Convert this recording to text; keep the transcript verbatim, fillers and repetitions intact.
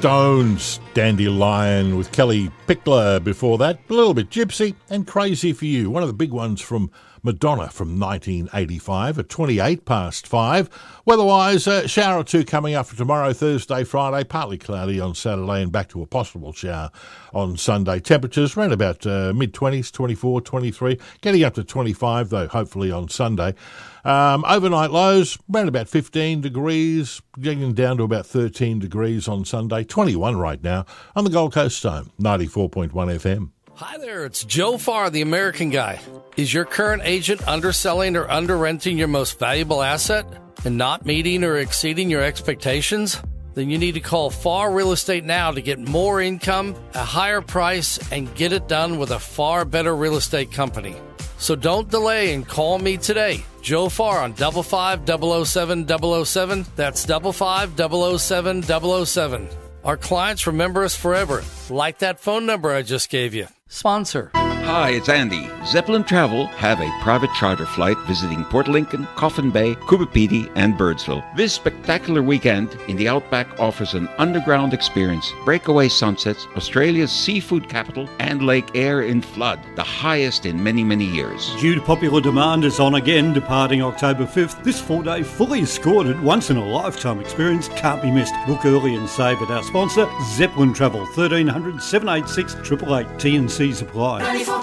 Stones, Dandelion with Kelly Pickler before that, a little bit Gypsy and Crazy for You, one of the big ones from Madonna from nineteen eighty-five at twenty-eight past five. Weather-wise, a shower or two coming up for tomorrow, Thursday, Friday, partly cloudy on Saturday and back to a possible shower on Sunday. Temperatures around about uh, mid-twenties, twenty-four, twenty-three, getting up to twenty-five though, hopefully on Sunday. Um, overnight lows, around about fifteen degrees, getting down to about thirteen degrees on Sunday, twenty-one right now on the Gold Coast Zone, ninety-four point one F M. Hi there, it's Joe Farr, the American Guy. Is your current agent underselling or under-renting your most valuable asset and not meeting or exceeding your expectations? Then you need to call Farr Real Estate now to get more income, a higher price, and get it done with a far better real estate company. So don't delay and call me today. Joe Farr on double five double oh seven double oh seven. That's double five double oh seven double oh seven. Our clients remember us forever, like that phone number I just gave you. Sponsor. Hi, it's Andy. Zeppelin Travel have a private charter flight visiting Port Lincoln, Coffin Bay, Coopapedy, and Birdsville. This spectacular weekend in the Outback offers an underground experience, breakaway sunsets, Australia's seafood capital, and Lake Eyre in flood, the highest in many, many years. Due to popular demand, it's on again, departing October fifth. This four-day, fully escorted, once-in-a-lifetime experience can't be missed. Book early and save at our sponsor, Zeppelin Travel, thirteen hundred, seven eight six, eight eight eight, T and C Supply.